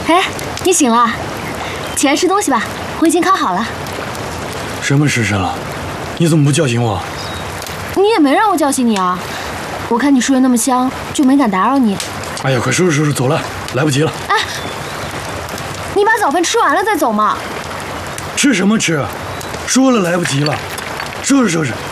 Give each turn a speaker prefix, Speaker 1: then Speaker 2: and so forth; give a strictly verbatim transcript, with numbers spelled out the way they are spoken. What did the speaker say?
Speaker 1: 哎，你醒了，起来吃东西吧，我已经烤好了。
Speaker 2: 什么时辰了？你怎么不叫醒我？
Speaker 1: 你也没让我叫醒你啊！我看你睡得那么香，就没敢打扰你。
Speaker 2: 哎呀，快收拾收拾，走了，来不及了。
Speaker 1: 哎，你把早饭吃完了再走嘛。
Speaker 2: 吃什么吃？说了来不及了，收拾收拾。